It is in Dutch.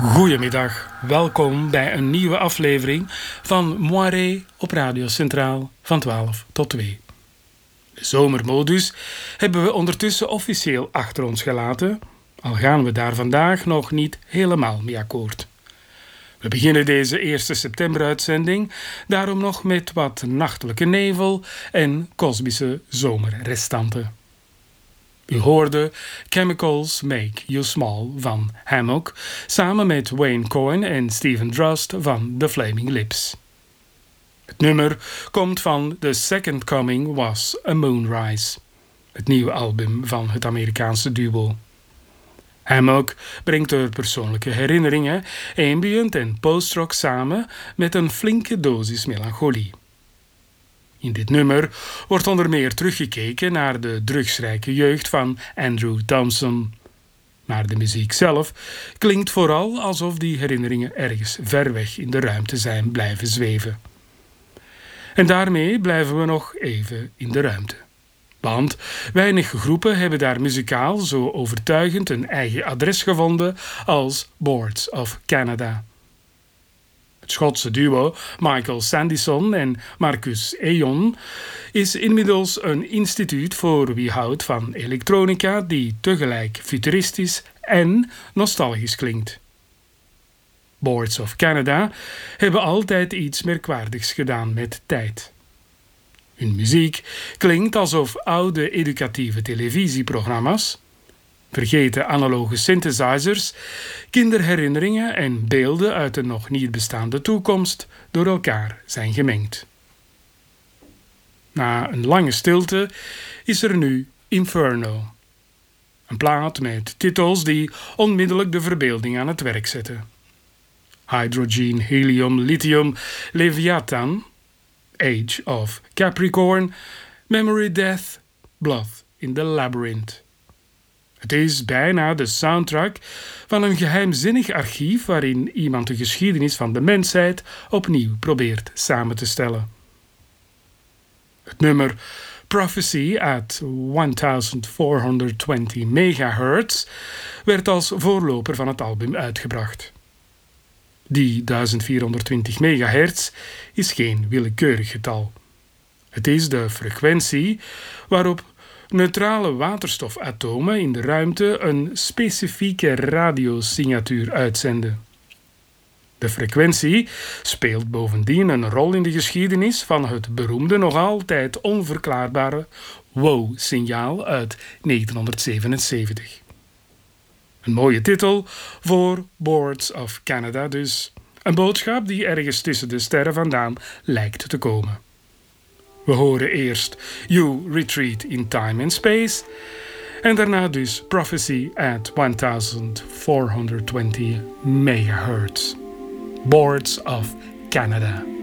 Goedemiddag, welkom bij een nieuwe aflevering van Moiré op Radio Centraal van 12 tot 2. De zomermodus hebben we ondertussen officieel achter ons gelaten, al gaan we daar vandaag nog niet helemaal mee akkoord. We beginnen deze 1 september-uitzending daarom nog met wat nachtelijke nevel en kosmische zomerrestanten. U hoorde Chemicals Make You Small van Hammock samen met Wayne Coyne en Stephen Drust van The Flaming Lips. Het nummer komt van The Second Coming Was a Moonrise, het nieuwe album van het Amerikaanse duo. Hammock brengt er persoonlijke herinneringen, ambient en post-rock samen met een flinke dosis melancholie. In dit nummer wordt onder meer teruggekeken naar de drugsrijke jeugd van Andrew Thompson. Maar de muziek zelf klinkt vooral alsof die herinneringen ergens ver weg in de ruimte zijn blijven zweven. En daarmee blijven we nog even in de ruimte. Want weinig groepen hebben daar muzikaal zo overtuigend een eigen adres gevonden als Boards of Canada. Het Schotse duo Michael Sandison en Marcus Eon is inmiddels een instituut voor wie houdt van elektronica die tegelijk futuristisch en nostalgisch klinkt. Boards of Canada hebben altijd iets merkwaardigs gedaan met tijd. Hun muziek klinkt alsof oude educatieve televisieprogramma's, vergeten analoge synthesizers, kinderherinneringen en beelden uit de nog niet bestaande toekomst door elkaar zijn gemengd. Na een lange stilte is er nu Inferno. Een plaat met titels die onmiddellijk de verbeelding aan het werk zetten. Hydrogen, Helium, Lithium, Leviathan, Age of Capricorn, Memory Death, Blood in the Labyrinth. Het is bijna de soundtrack van een geheimzinnig archief waarin iemand de geschiedenis van de mensheid opnieuw probeert samen te stellen. Het nummer Prophecy at 1420 MHz werd als voorloper van het album uitgebracht. Die 1420 MHz is geen willekeurig getal. Het is de frequentie waarop neutrale waterstofatomen in de ruimte een specifieke radiosignatuur uitzenden. De frequentie speelt bovendien een rol in de geschiedenis van het beroemde, nog altijd onverklaarbare WOW-signaal uit 1977. Een mooie titel voor Boards of Canada dus. Een boodschap die ergens tussen de sterren vandaan lijkt te komen. We horen eerst You Retreat in Time and Space en daarna dus Prophecy at 1420 MHz. Boards of Canada.